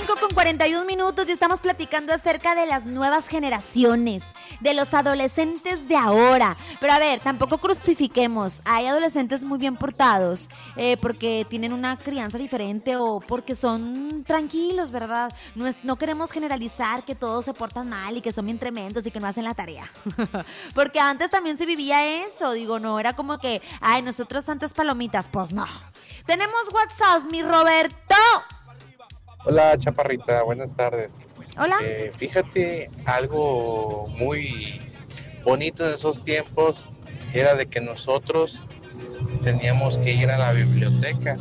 5:41 y estamos platicando acerca de las nuevas generaciones, de los adolescentes de ahora. Pero a ver, tampoco crucifiquemos. Hay adolescentes muy bien portados porque tienen una crianza diferente o porque son tranquilos, ¿verdad? No queremos generalizar que todos se portan mal y que son bien tremendos y que no hacen la tarea. Porque antes también se vivía eso. Digo, no era como que, ay, nosotros santas palomitas. Pues no. Tenemos WhatsApp, mi Roberto. Hola, Chaparrita, buenas tardes. Hola. Fíjate, algo muy bonito en esos tiempos era de que nosotros teníamos que ir a la biblioteca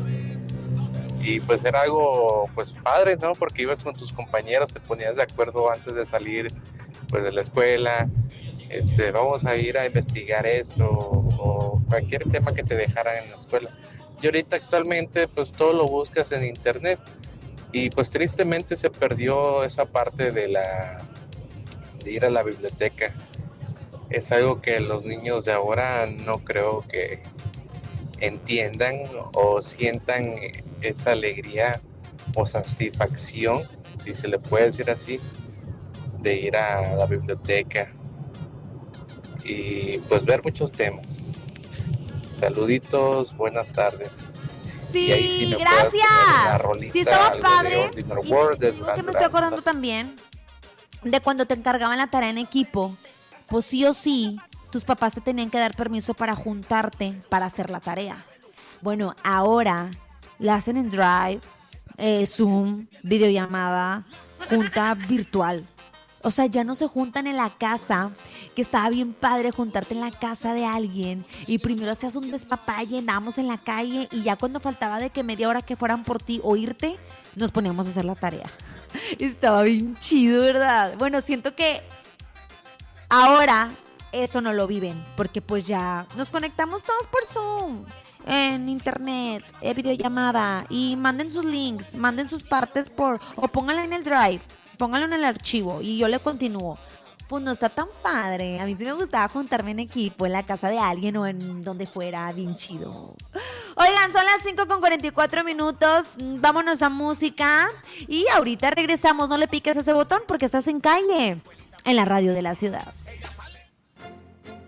y pues era algo pues padre, ¿no? Porque ibas con tus compañeros, te ponías de acuerdo antes de salir pues de la escuela, vamos a ir a investigar esto o cualquier tema que te dejaran en la escuela. Y ahorita actualmente pues todo lo buscas en internet. Y pues tristemente se perdió esa parte de ir a la biblioteca. Es algo que los niños de ahora no creo que entiendan o sientan esa alegría o satisfacción, si se le puede decir así, de ir a la biblioteca y pues ver muchos temas. Saluditos, buenas tardes. Sí, gracias. Sí, estaba padre. Que me estoy acordando también de cuando te encargaban la tarea en equipo. Pues sí o sí, tus papás te tenían que dar permiso para juntarte para hacer la tarea. Bueno, ahora la hacen en Drive, Zoom, videollamada, junta virtual. O sea, ya no se juntan en la casa, que estaba bien padre juntarte en la casa de alguien y primero hacías un despapalle, andábamos en la calle y ya cuando faltaba de que media hora que fueran por ti o irte, nos poníamos a hacer la tarea. Estaba bien chido, ¿verdad? Bueno, siento que ahora eso no lo viven porque pues ya nos conectamos todos por Zoom, en internet, videollamada y manden sus links, manden sus partes o pónganla en el Drive. Póngalo en el archivo y yo le continúo. Pues no está tan padre. A mí sí me gustaba juntarme en equipo en la casa de alguien o en donde fuera, bien chido. Oigan, son las 5:44. Vámonos a música. Y ahorita regresamos. No le piques ese botón porque estás en calle, en la radio de la ciudad.